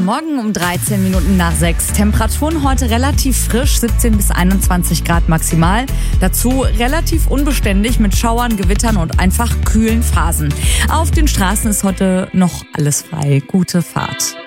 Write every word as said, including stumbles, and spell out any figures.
Guten Morgen um dreizehn Minuten nach sechs. Temperaturen heute relativ frisch, siebzehn bis einundzwanzig Grad maximal. Dazu relativ unbeständig mit Schauern, Gewittern und einfach kühlen Phasen. Auf den Straßen ist heute noch alles frei. Gute Fahrt.